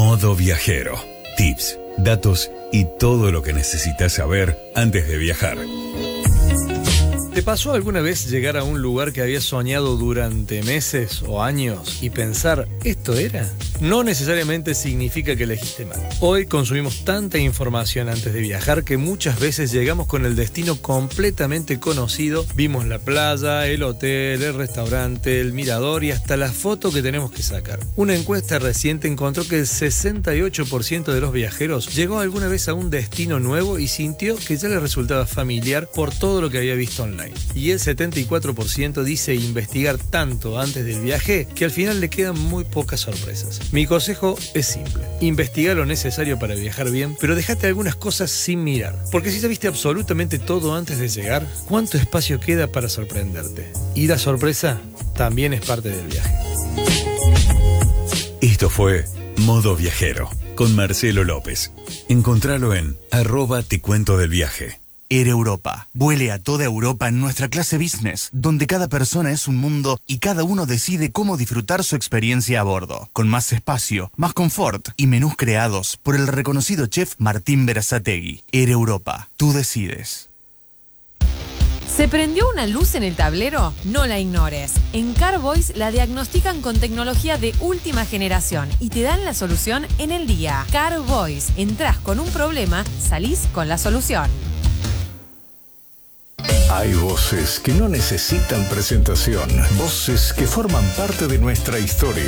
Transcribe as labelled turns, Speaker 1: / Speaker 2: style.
Speaker 1: Modo Viajero. Tips, datos y todo lo que necesitas saber antes de viajar.
Speaker 2: ¿Te pasó alguna vez llegar a un lugar que habías soñado durante meses o años y pensar, ¿esto era? No necesariamente significa que elegiste mal. Hoy consumimos tanta información antes de viajar que muchas veces llegamos con el destino completamente conocido. Vimos la playa, el hotel, el restaurante, el mirador y hasta la foto que tenemos que sacar. Una encuesta reciente encontró que el 68% de los viajeros llegó alguna vez a un destino nuevo y sintió que ya le resultaba familiar por todo lo que había visto online. Y el 74% dice investigar tanto antes del viaje que al final le quedan muy pocas sorpresas. Mi consejo es simple: investiga lo necesario para viajar bien, pero déjate algunas cosas sin mirar. Porque si ya viste absolutamente todo antes de llegar, ¿cuánto espacio queda para sorprenderte? Y la sorpresa también es parte del viaje.
Speaker 1: Esto fue Modo Viajero con Marcelo López. Encontralo en @tecuentodelviaje.
Speaker 3: Air Europa. Vuele a toda Europa en nuestra clase business, donde cada persona es un mundo y cada uno decide cómo disfrutar su experiencia a bordo. Con más espacio, más confort y menús creados por el reconocido chef Martín Berazategui. Air Europa. Tú decides.
Speaker 4: ¿Se prendió una luz en el tablero? No la ignores. En Carvoice la diagnostican con tecnología de última generación y te dan la solución en el día. Carvoice. Entrás con un problema, salís con la solución.
Speaker 5: Hay voces que no necesitan presentación, voces que forman parte de nuestra historia.